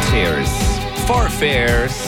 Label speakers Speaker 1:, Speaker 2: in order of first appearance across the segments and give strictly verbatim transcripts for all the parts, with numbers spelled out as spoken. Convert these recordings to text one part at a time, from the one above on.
Speaker 1: Tears for Fears.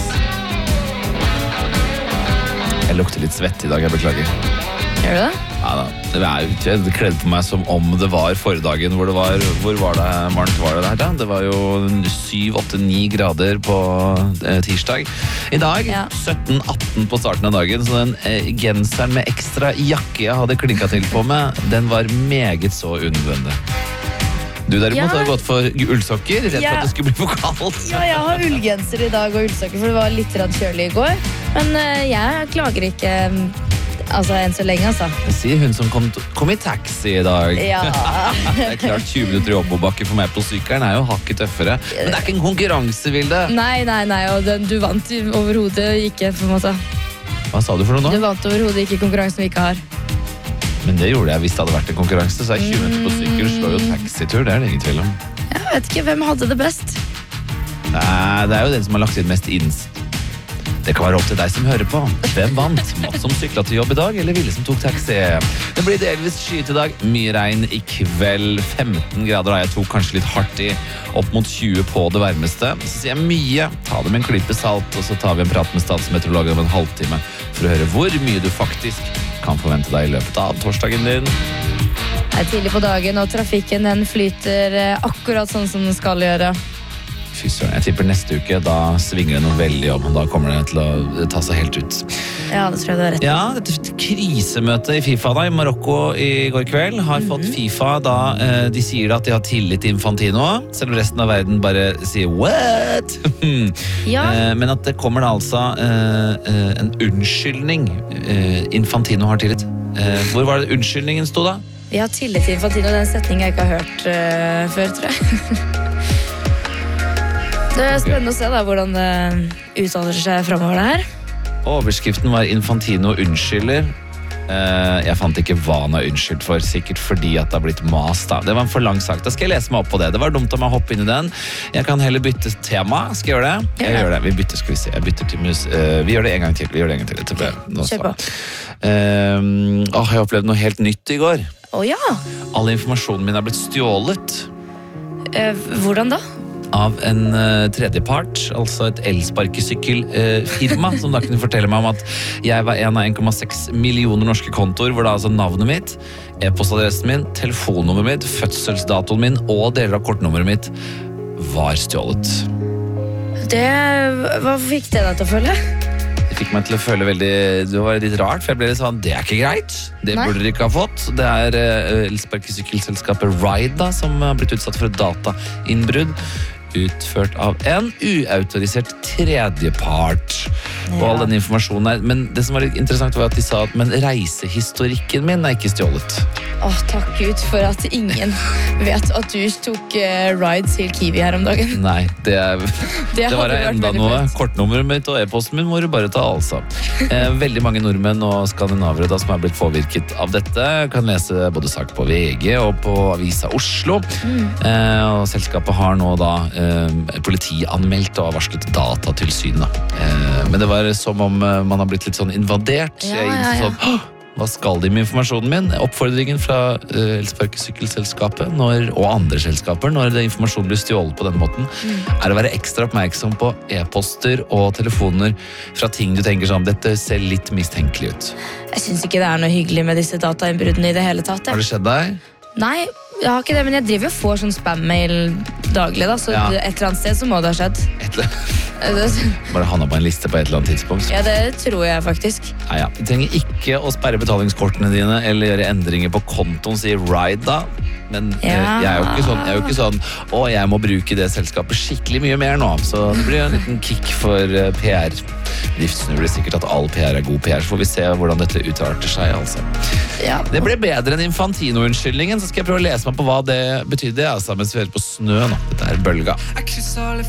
Speaker 1: Jeg lukter litt svett i dag, jeg beklager.
Speaker 2: Gjør du det?
Speaker 1: Ja da, det er jo ikke det kledde på meg som om det var forrige dagen hvor det var, hvor var det, varmt var det der da? Det var jo syv, åtte, ni grader på eh, tirsdag. I dag,
Speaker 2: Ja.
Speaker 1: sytten atten på starten av dagen, så den eh, genseren med ekstra jakke jeg hadde klinket til på meg, den var meget så unødvendig. Du derimot
Speaker 2: Ja.
Speaker 1: har gått for ullsokker, rett for
Speaker 2: Ja.
Speaker 1: at det skulle bli for kaldt.
Speaker 2: Ja, jeg har ullgenser i dag og ullsokker, for det var litt grann kjølig i går. Men eh, jeg klager ikke, mm, altså, enn så lenge, altså.
Speaker 1: Jeg sier hun som kom, kom i taxi i dag.
Speaker 2: Ja.
Speaker 1: Det er klart tjue minutter i oppoverbakke for meg på sykkelen er jo hakket tøffere. Men det er ikke en konkurranse, Vilde.
Speaker 2: Nei, nei, nei, og den, du vant overhodet ikke, på en måte.
Speaker 1: Hva sa du for noe
Speaker 2: Du
Speaker 1: nå?
Speaker 2: vant overhodet ikke konkurransen vi ikke har.
Speaker 1: Men det gjorde jeg hvis det hadde vært en konkurranse. Så er tjue minutter på sykkel slår jo taxitur, det er det ingen tvil om.
Speaker 2: Jeg vet ikke hvem hadde det best.
Speaker 1: Nei, det er jo den som har lagt inn mest inns. Det kan være opp til deg som hører på. Hvem vant? Mats som syklet til jobb i dag, eller Ville som tok taxi? Det blir delvis skyet i dag. Mye regn i kveld. femten grader har jeg tok kanskje litt hardt i. Opp mot tjue på det varmeste. Så sier jeg mye. Ta det med en klype salt, og så tar vi en prat med statsmeteorologen om en halvtime for å høre hvor mye du faktisk kan forvente deg i løpet av torsdagen din.
Speaker 2: Det er tidlig på dagen, og trafikken den flyter eh, akkurat sånn som den skal gjøre.
Speaker 1: Fy søren, jeg tipper neste uke, da svinger det noe veldig om, og da kommer det til å ta seg helt ut.
Speaker 2: Ja, det tror jeg du har rett.
Speaker 1: Ja, dette krisemøtet i FIFA da, i Marokko i går kveld har fått FIFA da, eh, de sier da at de har tillit til Infantino, selv om resten av verden bare sier what?
Speaker 2: Ja.
Speaker 1: eh, men at det kommer da altså eh, eh, en unnskyldning eh, Infantino har tillit. Eh, hvor var det unnskyldningen stod da?
Speaker 2: Vi har tillit til Infantino, den setningen jeg ikke har hørt uh, før, tror jeg. Det er spennende å se da, hvordan det uttaler seg fremover det her.
Speaker 1: Overskriften var Infantino unnskylder. Eh, jeg fant ikke hva han har unnskyldt for, sikkert fordi at det har blitt mas da. Det var en for lang sak, da skal jeg lese meg opp på det. Det var dumt om jeg hopper inn i den. Jeg kan heller bytte tema, skal jeg gjøre det? Jeg
Speaker 2: Ja.
Speaker 1: gjør det, vi bytter, skal vi se. Jeg bytter til mus eh, vi gjør det en gang til, vi gjør det en gang til. Etterpå. Nå
Speaker 2: Kjør på.
Speaker 1: så. Eh, åh, jeg opplevde noe helt nytt i går.
Speaker 2: Å ja,
Speaker 1: All informasjonen min har blitt stjålet
Speaker 2: Eh, hvordan da?
Speaker 1: av en uh, tredjepart, altså et elsparkesykkelfirma, uh, som da kunne fortelle meg om at jeg var en av en komma seks millioner norske kontoer, hvor da altså navnet mitt, e-postadressen min, telefonnummeret mitt, fødselsdatoen min og deler av kortnummeret mitt var stjålet.
Speaker 2: Det, hva fikk det deg til å føle?
Speaker 1: Det fikk meg til å føle veldig, det var litt rart, for jeg ble litt sånn, det er ikke greit. Det
Speaker 2: Nei.
Speaker 1: burde dere ikke ha fått. Det er uh, elsparkesykkelselskapet Ride da, som har blitt utsatt for et datainnbrudd, utført av en uautorisert tredjepart. Og all den informasjonen der. Men det som var litt interessant var at de sa at men reisehistorikken min er ikke stjålet.
Speaker 2: Åh, takk Gud for at ingen vet at du tok uh, ride til Kiwi her om dagen.
Speaker 1: Nei, det, er,
Speaker 2: Det
Speaker 1: det
Speaker 2: hadde
Speaker 1: var
Speaker 2: vært
Speaker 1: enda
Speaker 2: veldig
Speaker 1: noe.
Speaker 2: flaut.
Speaker 1: Kortnummeret mitt og e-posten min må du bare ta, altså. Eh, veldig mange nordmenn og skandinavere da, som er blitt påvirket av dette. Kan lese både sak på V G og på Avisa Oslo. Eh, og selskapet har nå da eh, politianmeldt og har varslet Datatilsynet. Da. Eh, men det var som om eh, man har blitt litt sånn invadert.
Speaker 2: Ja,
Speaker 1: Jeg
Speaker 2: ja,
Speaker 1: innså
Speaker 2: ja.
Speaker 1: sånn, «Hå! Hva skal de med informasjonen min?» Oppfordringen fra uh, elsparkesykkelselskapet når, og andre selskaper når det informasjon blir stjålet på denne måten, er å være ekstra oppmerksom på e-poster og telefoner fra ting du tenker sånn, dette ser litt mistenkelig ut.
Speaker 2: Jeg synes ikke det er noe hyggelig med disse datainnbruddene i det hele tatt.
Speaker 1: Har
Speaker 2: Jeg.
Speaker 1: det skjedd deg?
Speaker 2: Nei, jeg har ikke det, men jeg driver jo og får sånn spam-mail daglig, da, så
Speaker 1: Ja.
Speaker 2: et eller annet sted så må det ha skjedd.
Speaker 1: Et eller annet.
Speaker 2: Det-
Speaker 1: Bare havna på en liste på et eller annet tidspunkt.
Speaker 2: Ja, det tror jeg faktisk.
Speaker 1: Nei, ja. Du trenger ikke å sperre betalingskortene dine eller gjøre endringer på kontoen, sier Ride da. Men eh,
Speaker 2: Ja.
Speaker 1: jeg er jo ikke sånn, jeg er jo ikke sånn å, jeg må bruke det selskapet skikkelig mye mer nå. Så det blir en liten kick for eh, P R. Driftsnubler sikkert at all P R er god P R, så får vi se hvordan dette utarter seg, altså.
Speaker 2: Ja.
Speaker 1: Det ble bedre enn Infantino-unnskyldningen, så skal jeg prøve å lese meg på hva det betydde, altså, mens vi hører på Snø nå. Dette er Bølga.
Speaker 3: Jeg krysser alle